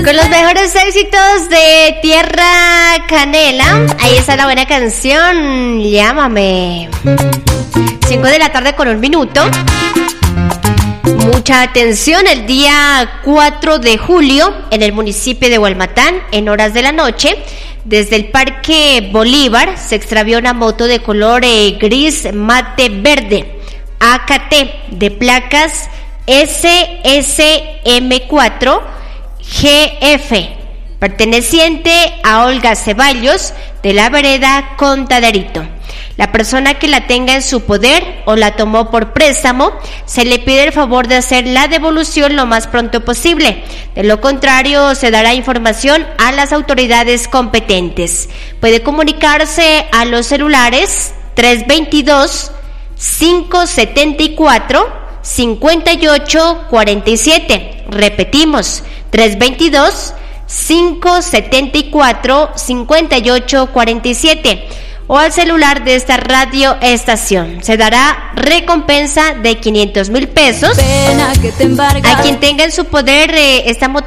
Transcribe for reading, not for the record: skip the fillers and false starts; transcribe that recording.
Con los mejores éxitos de Tierra Canela. Ahí está la buena canción, Llámame. 5 de la tarde con 1 minuto. Mucha atención, el día 4 de julio en el municipio de Hualmatán, en horas de la noche, desde el Parque Bolívar se extravió una moto de color gris mate verde AKT de placas SSM4 GF, perteneciente a Olga Ceballos de la vereda Contaderito. La persona que la tenga en su poder o la tomó por préstamo, se le pide el favor de hacer la devolución lo más pronto posible. De lo contrario, se dará información a las autoridades competentes. Puede comunicarse a los celulares 322-574-5847. Repetimos, 322-574-5847. O al celular de esta radio estación. Se dará recompensa de 500,000 pesos a quien tenga en su poder esta moto